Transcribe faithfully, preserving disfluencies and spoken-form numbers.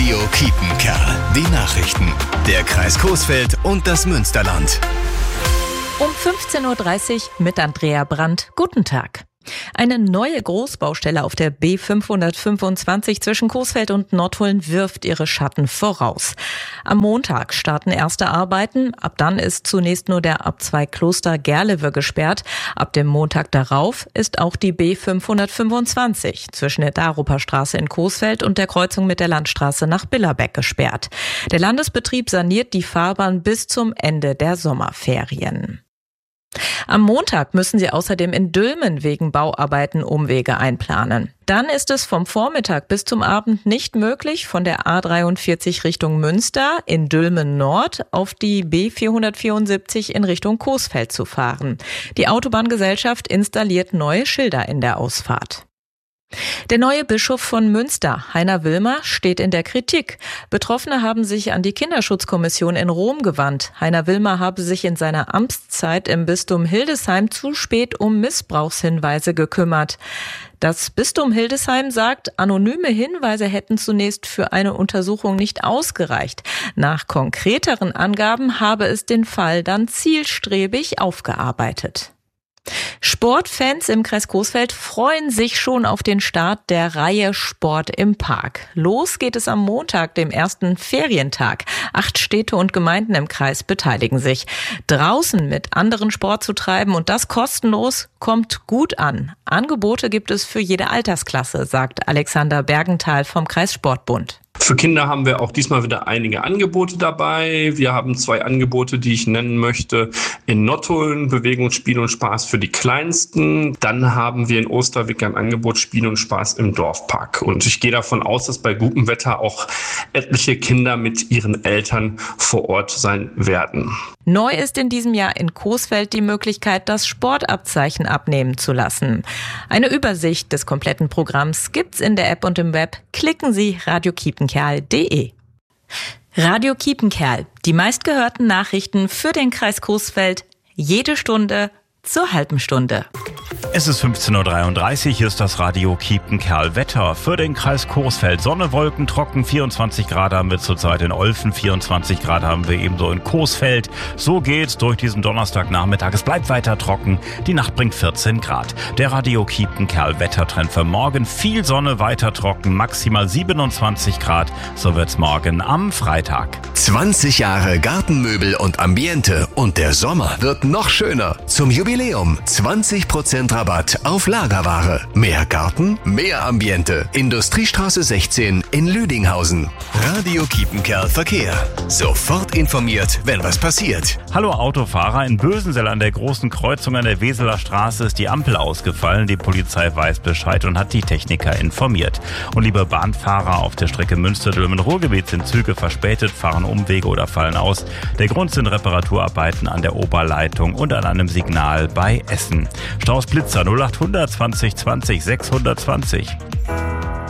Radio Kiepenkerl. Die Nachrichten. Der Kreis Coesfeld und das Münsterland. Um fünfzehn Uhr dreißig mit Andrea Brandt. Guten Tag. Eine neue Großbaustelle auf der B fünfhundertfünfundzwanzig zwischen Coesfeld und Nottuln wirft ihre Schatten voraus. Am Montag starten erste Arbeiten. Ab dann ist zunächst nur der Abzweig Kloster-Gerlewe gesperrt. Ab dem Montag darauf ist auch die B fünfhundertfünfundzwanzig zwischen der Daruperstraße in Coesfeld und der Kreuzung mit der Landstraße nach Billerbeck gesperrt. Der Landesbetrieb saniert die Fahrbahn bis zum Ende der Sommerferien. Am Montag müssen sie außerdem in Dülmen wegen Bauarbeiten Umwege einplanen. Dann ist es vom Vormittag bis zum Abend nicht möglich, von der A dreiundvierzig Richtung Münster in Dülmen Nord auf die B vierhundertvierundsiebzig in Richtung Coesfeld zu fahren. Die Autobahngesellschaft installiert neue Schilder in der Ausfahrt. Der neue Bischof von Münster, Heiner Wilmer, steht in der Kritik. Betroffene haben sich an die Kinderschutzkommission in Rom gewandt. Heiner Wilmer habe sich in seiner Amtszeit im Bistum Hildesheim zu spät um Missbrauchshinweise gekümmert. Das Bistum Hildesheim sagt, anonyme Hinweise hätten zunächst für eine Untersuchung nicht ausgereicht. Nach konkreteren Angaben habe es den Fall dann zielstrebig aufgearbeitet. Sportfans im Kreis Coesfeld freuen sich schon auf den Start der Reihe Sport im Park. Los geht es am Montag, dem ersten Ferientag. Acht Städte und Gemeinden im Kreis beteiligen sich. Draußen mit anderen Sport zu treiben und das kostenlos kommt gut an. Angebote gibt es für jede Altersklasse, sagt Alexander Bergenthal vom Kreissportbund. Für Kinder haben wir auch diesmal wieder einige Angebote dabei. Wir haben zwei Angebote, die ich nennen möchte. In Nottuln Bewegung, Spiel und Spaß für die Kleinsten. Dann haben wir in Osterwick ein Angebot Spiel und Spaß im Dorfpark. Und ich gehe davon aus, dass bei gutem Wetter auch etliche Kinder mit ihren Eltern vor Ort sein werden. Neu ist in diesem Jahr in Coesfeld die Möglichkeit, das Sportabzeichen abnehmen zu lassen. Eine Übersicht des kompletten Programms gibt's in der App und im Web. Klicken Sie radio kiepenkerl punkt de. Radio Kiepenkerl, die meistgehörten Nachrichten für den Kreis Coesfeld, jede Stunde zur halben Stunde. Es ist fünfzehn Uhr dreiunddreißig, hier ist das Radio Kiepenkerl Wetter für den Kreis Coesfeld. Sonne, Wolken, trocken, vierundzwanzig Grad haben wir zurzeit in Olfen, vierundzwanzig Grad haben wir ebenso in Coesfeld. So geht's durch diesen Donnerstagnachmittag. Es bleibt weiter trocken, die Nacht bringt vierzehn Grad. Der Radio Kiepenkerl Wettertrend für morgen, viel Sonne, weiter trocken, maximal siebenundzwanzig Grad. So wird's morgen am Freitag. zwanzig Jahre Gartenmöbel und Ambiente und der Sommer wird noch schöner. Zum Jubiläum zwanzig Prozent Rabatt auf Lagerware. Mehr Garten, mehr Ambiente. Industriestraße sechzehn in Lüdinghausen. Radio Kiepenkerl Verkehr. Sofort informiert, wenn was passiert. Hallo Autofahrer, in Bösensell an der großen Kreuzung an der Weseler Straße ist die Ampel ausgefallen. Die Polizei weiß Bescheid und hat die Techniker informiert. Und liebe Bahnfahrer, auf der Strecke Münster-Dülmen-Ruhrgebiet sind Züge verspätet, fahren Umwege oder fallen aus. Der Grund sind Reparaturarbeiten an der Oberleitung und an einem Signal bei Essen. Staus Blitzer null acht hundert zwanzig zwanzig sechshundertzwanzig.